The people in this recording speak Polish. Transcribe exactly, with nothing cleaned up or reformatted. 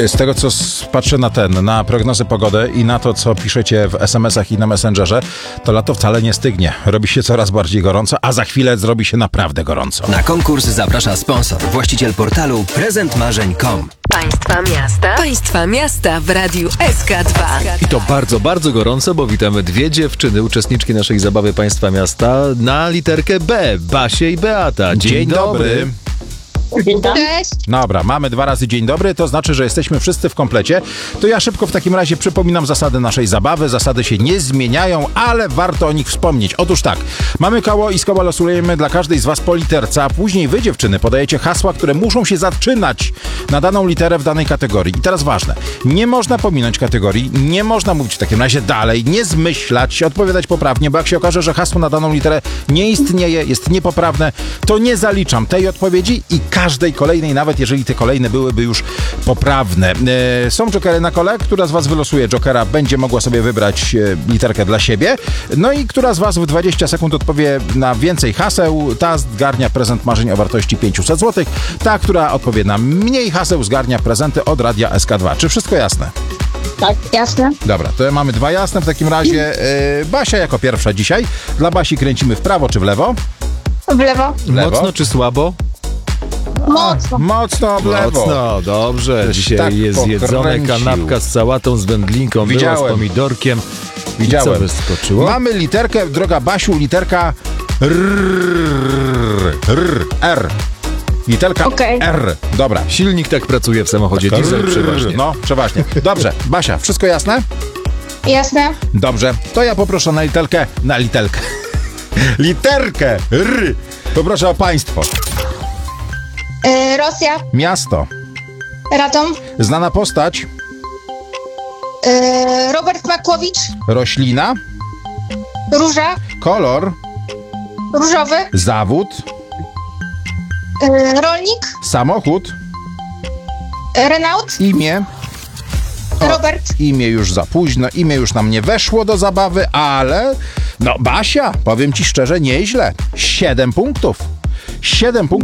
Z tego, co s- patrzę na ten, na prognozę pogody i na to, co piszecie w es em esach i na Messengerze, to lato wcale nie stygnie. Robi się coraz bardziej gorąco, a za chwilę zrobi się naprawdę gorąco. Na konkurs zaprasza sponsor, właściciel portalu prezent marzeń kropka com. Państwa miasta. Państwa miasta w Radiu S K dwa. I to bardzo, bardzo gorąco, bo witamy dwie dziewczyny, uczestniczki naszej zabawy Państwa Miasta na literkę B. Basię i Beata. Dzień, Dzień dobry. Cześć. Dobra, mamy dwa razy dzień dobry, to znaczy, że jesteśmy wszyscy w komplecie. To ja szybko w takim razie przypominam zasady naszej zabawy. Zasady się nie zmieniają, ale warto o nich wspomnieć. Otóż tak, mamy koło i z koła losujemy dla każdej z was po literce, a później wy, dziewczyny, podajecie hasła, które muszą się zaczynać na daną literę w danej kategorii. I teraz ważne, nie można pominąć kategorii, nie można mówić w takim razie dalej, nie zmyślać, odpowiadać poprawnie, bo jak się okaże, że hasło na daną literę nie istnieje, jest niepoprawne, to nie zaliczam tej odpowiedzi i każdej kolejnej, nawet jeżeli te kolejne byłyby już poprawne. E, są jokery na kole, która z was wylosuje jokera, będzie mogła sobie wybrać e, literkę dla siebie, no i która z was w dwadzieścia sekund odpowie na więcej haseł, ta zgarnia prezent marzeń o wartości pięćset złotych, ta, która odpowie na mniej haseł, zgarnia prezenty od Radia S K dwa. Czy wszystko jasne? Tak, jasne. Dobra, to mamy dwa jasne w takim razie. E, Basia jako pierwsza dzisiaj. Dla Basi kręcimy w prawo czy w lewo? W lewo. W lewo. Mocno czy słabo? Mocno. Mocno w lewo. Mocno, dobrze. Żeś Dzisiaj tak jest jedzone pokręcił. kanapka z sałatą, z wędlinką, było Widziałem. z pomidorkiem. Widziałem. I co wyskoczyło? Mamy literkę, droga Basiu, literka R. R. R. Literka Okej. R. Dobra. Silnik tak pracuje w samochodzie, diesel przeważnie. No, przeważnie. Dobrze. Basia, wszystko jasne? Jasne. Dobrze. To ja poproszę na literkę, na literkę. Literkę R. Poproszę o państwo. Y, Rosja. Miasto. Radom. Znana postać. Y, Robert Makłowicz. Roślina. Róża. Kolor. Różowy. Zawód. Y, rolnik. Samochód. Y, Renault. Imię. Robert. Imię już za późno, imię już nam nie weszło do zabawy, ale no Basia, powiem ci szczerze, nieźle. Siedem punktów. Siedem punktów.